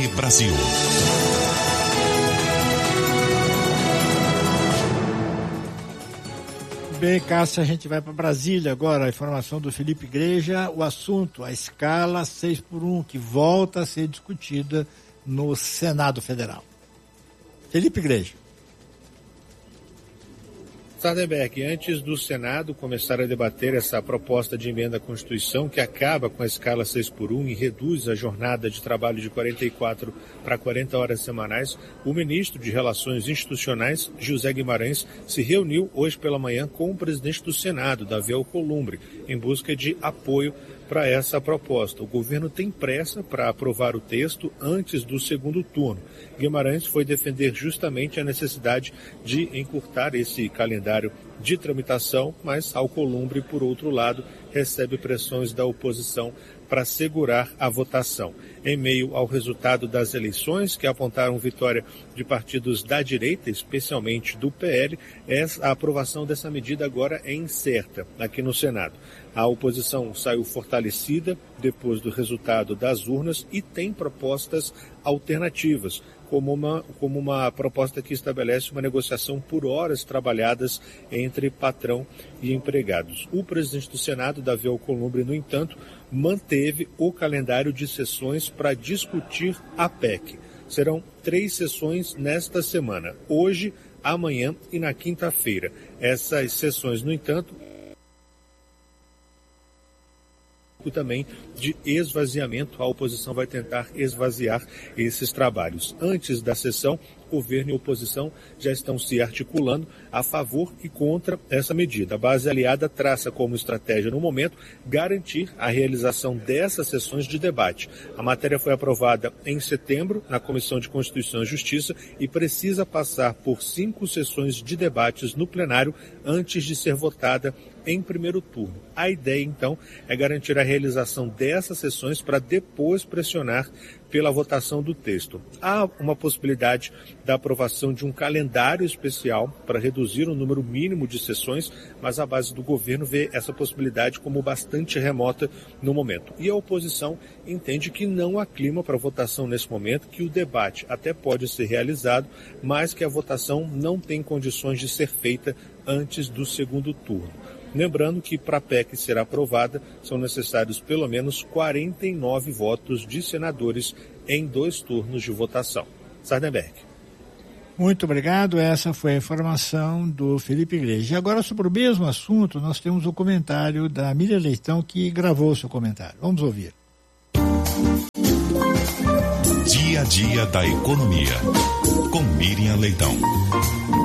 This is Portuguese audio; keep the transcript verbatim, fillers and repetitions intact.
T Brasil. Bem, Cássia, a gente vai para Brasília agora. A informação do Felipe Igreja, o assunto, a escala seis por um, que volta a ser discutida no Senado Federal. Felipe Igreja. Sardenberg, antes do Senado começar a debater essa proposta de emenda à Constituição que acaba com a escala seis por um e reduz a jornada de trabalho de quarenta e quatro para quarenta horas semanais, o ministro de Relações Institucionais, José Guimarães, se reuniu hoje pela manhã com o presidente do Senado, Davi Alcolumbre, em busca de apoio para essa proposta. O governo tem pressa para aprovar o texto antes do segundo turno. Guimarães foi defender justamente a necessidade de encurtar esse calendário de tramitação, mas Alcolumbre, por outro lado, recebe pressões da oposição para segurar a votação. Em meio ao resultado das eleições, que apontaram vitória de partidos da direita, especialmente do P L, a aprovação dessa medida agora é incerta aqui no Senado. A oposição saiu fortalecida depois do resultado das urnas e tem propostas alternativas, como uma, como uma proposta que estabelece uma negociação por horas trabalhadas entre patrão e empregados. O presidente do Senado, Davi Alcolumbre, no entanto, manteve o calendário de sessões para discutir a P E C. Serão três sessões nesta semana, hoje, amanhã e na quinta-feira. Essas sessões, no entanto, também de esvaziamento. A oposição vai tentar esvaziar esses trabalhos. Antes da sessão, governo e oposição já estão se articulando a favor e contra essa medida. A base aliada traça como estratégia no momento garantir a realização dessas sessões de debate. A matéria foi aprovada em setembro na Comissão de Constituição e Justiça e precisa passar por cinco sessões de debates no plenário antes de ser votada em primeiro turno. A ideia, então, é garantir a realização dessas sessões para depois pressionar pela votação do texto. Há uma possibilidade da aprovação de um calendário especial para reduzir o número mínimo de sessões, mas a base do governo vê essa possibilidade como bastante remota no momento. E a oposição entende que não há clima para votação nesse momento, que o debate até pode ser realizado, mas que a votação não tem condições de ser feita antes do segundo turno. Lembrando que para a P E C ser aprovada, são necessários pelo menos quarenta e nove votos de senadores em dois turnos de votação. Sardenberg. Muito obrigado. Essa foi a informação do Felipe Igreja. E agora, sobre o mesmo assunto, nós temos o comentário da Miriam Leitão, que gravou o seu comentário. Vamos ouvir. Dia a dia da economia, com Miriam Leitão.